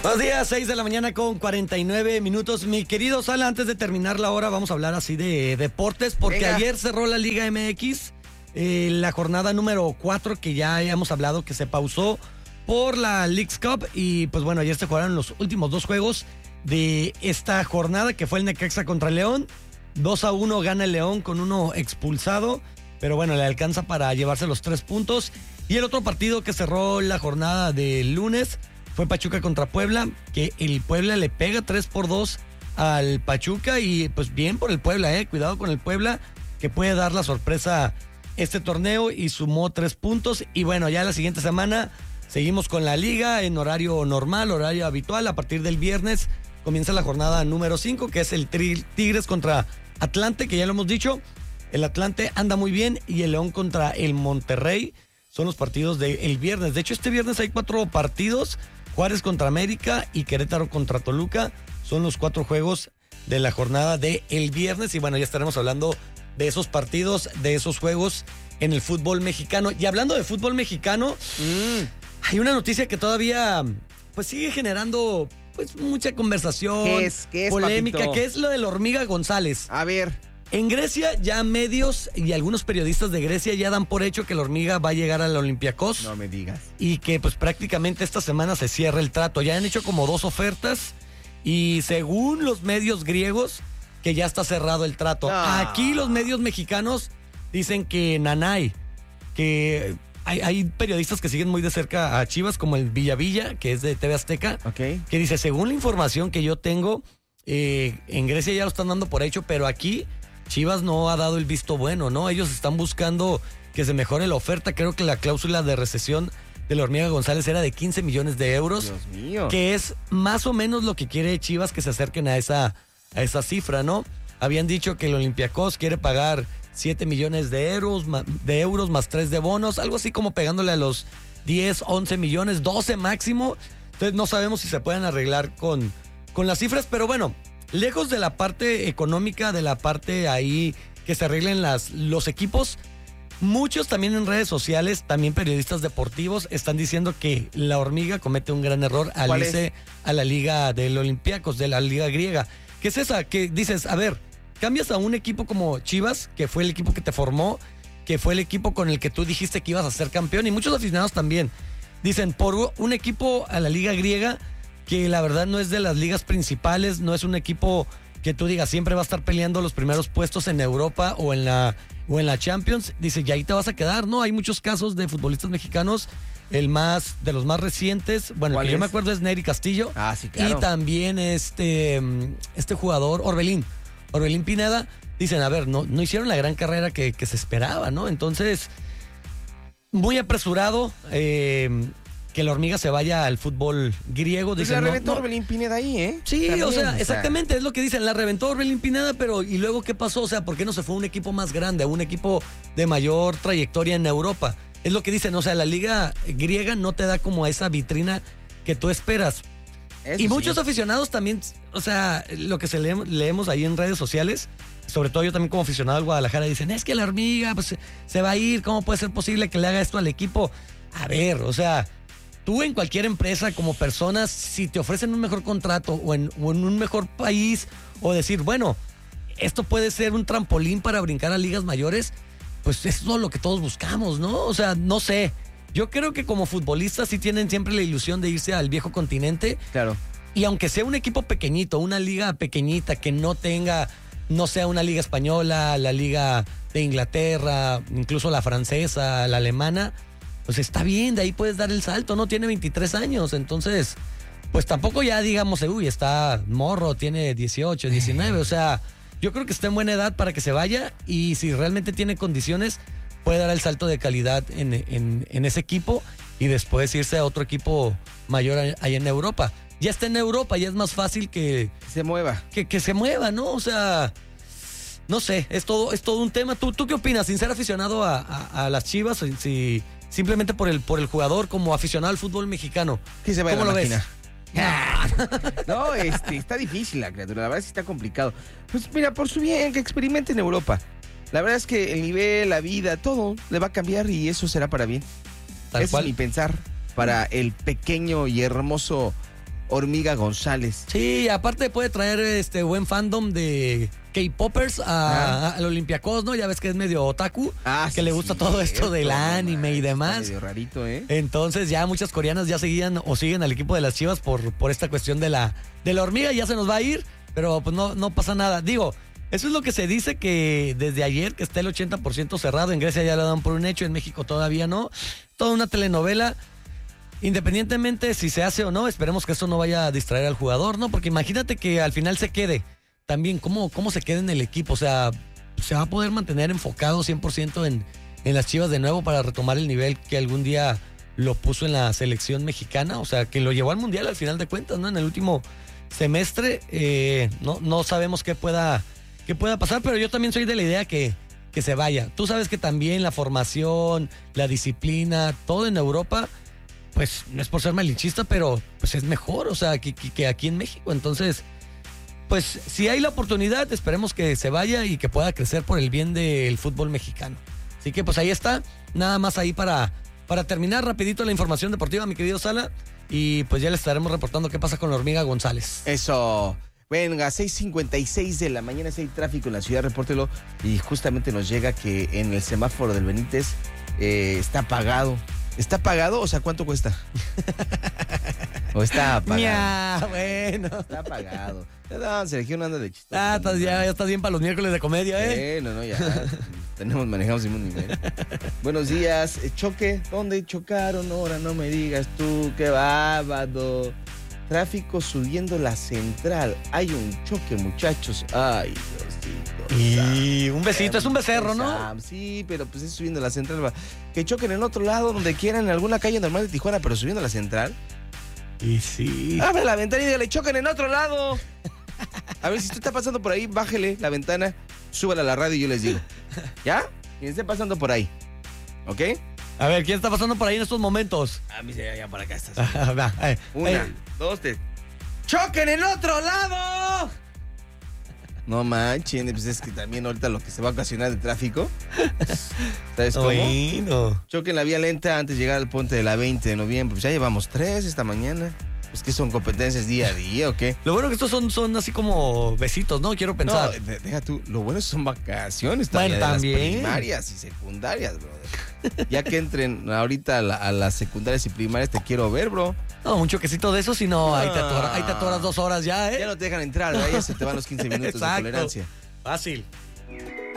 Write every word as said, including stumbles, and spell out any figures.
Buenos días, seis de la mañana con cuarenta y nueve minutos. Mi querido Sala, antes de terminar la hora, vamos a hablar así de deportes, porque Venga. ayer cerró la Liga M X, eh, la jornada número cuatro, que ya hemos hablado que se pausó por la Leagues Cup, y pues bueno, ayer se jugaron los últimos dos juegos de esta jornada, que fue el Necaxa contra León. dos a uno gana el León con uno expulsado, pero bueno, le alcanza para llevarse los tres puntos. Y el otro partido que cerró la jornada del lunes fue Pachuca contra Puebla, que el Puebla le pega tres por dos al Pachuca, y pues bien por el Puebla, eh, cuidado con el Puebla, que puede dar la sorpresa este torneo, y sumó tres puntos. Y bueno, ya la siguiente semana seguimos con la liga en horario normal, horario habitual. A partir del viernes comienza la jornada número cinco, que es el Tigres contra Atlante, que ya lo hemos dicho. El Atlante anda muy bien, y el León contra el Monterrey son los partidos del viernes. De hecho, este viernes hay cuatro partidos. Juárez contra América y Querétaro contra Toluca son los cuatro juegos de la jornada del viernes. Y bueno, ya estaremos hablando de esos partidos, de esos juegos en el fútbol mexicano. Y hablando de fútbol mexicano, mmm, hay una noticia que todavía pues sigue generando pues mucha conversación, ¿Qué es? ¿Qué es, polémica, papito? que es lo de la Hormiga González. A ver. En Grecia ya medios y algunos periodistas de Grecia ya dan por hecho que la Hormiga va a llegar al Olympiacos. No me digas. Y que pues prácticamente esta semana se cierra el trato. Ya han hecho como dos ofertas, y según los medios griegos, que ya está cerrado el trato. No. Aquí los medios mexicanos dicen que Nanay, que hay, hay periodistas que siguen muy de cerca a Chivas, como el Villa Villa, que es de T V Azteca, okay. que dice, según la información que yo tengo, eh, en Grecia ya lo están dando por hecho, pero aquí Chivas no ha dado el visto bueno, ¿no? Ellos están buscando que se mejore la oferta. Creo que la cláusula de recesión de la Hormiga González era de quince millones de euros. Dios mío. Que es más o menos lo que quiere Chivas, que se acerquen a esa, a esa cifra, ¿no? Habían dicho que el Olympiacos quiere pagar siete millones de euros, de euros más tres de bonos, algo así como pegándole a los diez, once millones, doce máximo. Entonces no sabemos si se pueden arreglar con, con las cifras, pero bueno, lejos de la parte económica, de la parte ahí que se arreglen las, los equipos, muchos también en redes sociales, también periodistas deportivos, están diciendo que la Hormiga comete un gran error al irse a la liga del Olympiacos, de la liga griega. ¿Qué es esa? Que dices, a ver, cambias a un equipo como Chivas, que fue el equipo que te formó, que fue el equipo con el que tú dijiste que ibas a ser campeón, y muchos aficionados también dicen, por un equipo a la liga griega, que la verdad no es de las ligas principales, no es un equipo que tú digas siempre va a estar peleando los primeros puestos en Europa o en la, o en la Champions. Dice, y ahí te vas a quedar, ¿no? Hay muchos casos de futbolistas mexicanos, el más, de los más recientes, bueno, el que yo me acuerdo es Nery Castillo. Ah, sí, claro. Y también este, este jugador, Orbelín, Orbelín Pineda. Dicen, a ver, no, no hicieron la gran carrera que, que se esperaba, ¿no? Entonces, muy apresurado, eh... que la Hormiga se vaya al fútbol griego. Dicen, la no, reventó no. Orbelín Pineda ahí, ¿eh? Sí, también, o sea, o sea, exactamente, es lo que dicen. La reventó Orbelín Pineda, pero ¿y luego qué pasó? O sea, ¿por qué no se fue a un equipo más grande, a un equipo de mayor trayectoria en Europa? Es lo que dicen, o sea, la liga griega no te da como esa vitrina que tú esperas. Eso y muchos sí. aficionados también, o sea, lo que se lee, leemos ahí en redes sociales, sobre todo yo también como aficionado al Guadalajara, dicen, es que la Hormiga pues, se va a ir, ¿cómo puede ser posible que le haga esto al equipo? A ver, o sea, tú en cualquier empresa como persona, si te ofrecen un mejor contrato o en, o en un mejor país, o decir, bueno, esto puede ser un trampolín para brincar a ligas mayores, pues es todo lo que todos buscamos, ¿no? O sea, no sé. Yo creo que como futbolistas sí tienen siempre la ilusión de irse al viejo continente. Claro. Y aunque sea un equipo pequeñito, una liga pequeñita que no tenga, no sea una liga española, la liga de Inglaterra, incluso la francesa, la alemana, pues está bien, de ahí puedes dar el salto, ¿no? Tiene veintitrés años, entonces, pues tampoco ya digamos, uy, está morro, tiene dieciocho, diecinueve, o sea, yo creo que está en buena edad para que se vaya, y si realmente tiene condiciones, puede dar el salto de calidad en, en, en ese equipo, y después irse a otro equipo mayor allá en Europa. Ya está en Europa, ya es más fácil que se mueva. Que, que se mueva, ¿no? O sea, no sé, es todo, es todo un tema. ¿Tú, tú qué opinas? Sin ser aficionado a, a, a las Chivas, si... si simplemente por el, por el jugador, como aficionado al fútbol mexicano. Que se vaya ¿Cómo la lo máquina? ves? No, este, está difícil la criatura, la verdad sí está complicado. Pues mira, por su bien, que experimente en Europa. La verdad es que el nivel, la vida, todo le va a cambiar y eso será para bien. Tal Ese cual. es mi pensar para el pequeño y hermoso Hormiga González. Sí, aparte puede traer este buen fandom de K-Poppers a, ah. al Olympiacos, ¿no? Ya ves que es medio otaku, ah, que sí, le gusta sí, todo esto del no, anime no, y demás. Medio rarito, ¿eh? Entonces ya muchas coreanas ya seguían o siguen al equipo de las Chivas por, por esta cuestión de la, de la hormiga. Ya se nos va a ir, pero pues no, no pasa nada. Digo, eso es lo que se dice, que desde ayer que está el ochenta por ciento cerrado. En Grecia ya lo dan por un hecho, en México todavía no. Toda una telenovela. Independientemente si se hace o no, esperemos que eso no vaya a distraer al jugador, ¿no? Porque imagínate que al final se quede. También, ¿cómo, cómo se queda en el equipo? O sea, ¿se va a poder mantener enfocado cien por ciento en, en las Chivas de nuevo para retomar el nivel que algún día lo puso en la selección mexicana? O sea, que lo llevó al Mundial al final de cuentas, ¿no? En el último semestre, eh, no, no sabemos qué pueda, qué pueda pasar, pero yo también soy de la idea que, que se vaya. Tú sabes que también la formación, la disciplina, todo en Europa, pues no es por ser malinchista, pero pues es mejor, o sea, que, que, que aquí en México. Entonces, pues si hay la oportunidad, esperemos que se vaya y que pueda crecer por el bien del fútbol mexicano. Así que pues ahí está, nada más ahí para, para terminar rapidito la información deportiva, mi querido Sala, y pues ya les estaremos reportando qué pasa con la Hormiga González. Eso. Venga, seis cincuenta y seis de la mañana, si hay tráfico en la ciudad, repórtelo. Y justamente nos llega que en el semáforo del Benítez eh, está apagado. ¿Está apagado? O sea, ¿cuánto cuesta? ¿O está apagado? Ya, bueno. Está apagado. No, Sergio no anda de chistoso. Ah, estás, ya, ya estás bien para los miércoles de comedia, ¿eh? Eh, no, no, ya. Tenemos, manejamos un nivel. Buenos días. Choque. ¿Dónde chocaron? Ahora no me digas tú. Qué bárbaro. Tráfico subiendo la central. Hay un choque, muchachos. Ay, Diosito. Y un besito, es un becerro, ¿no? Sí, pero pues es subiendo la central. Que choquen en otro lado, donde quieran, en alguna calle normal de Tijuana, pero subiendo la central. Y sí. Abre la ventana y dígale, choquen en otro lado. A ver, si usted está pasando por ahí, bájele la ventana, súbala a la radio y yo les digo. ¿Ya? Quien esté pasando por ahí. ¿Ok? A ver, ¿quién está pasando por ahí en estos momentos? Ah, mí se ya por acá estás. Va, eh, Una, eh. dos, tres. ¡Choquen en otro lado! No manchen, pues es que también ahorita lo que se va a ocasionar de tráfico. ¿Sabes cómo? Bueno. Choquen la vía lenta antes de llegar al puente de la veinte de noviembre. Pues ya llevamos tres esta mañana. Pues que son competencias día a día, ¿o qué? Lo bueno que estos son, son así como besitos, ¿no? Quiero pensar. No, de, deja tú, lo bueno es que son vacaciones bueno, también. también. De las primarias y secundarias, brother. Ya que entren ahorita a, la, a las secundarias y primarias, te quiero ver, bro. No, un choquecito de eso, si no, ahí te atoras, ahí te atoras dos horas ya, ¿eh? Ya no te dejan entrar, ¿verdad? Ya se te van los quince minutos. Exacto. De tolerancia. Fácil.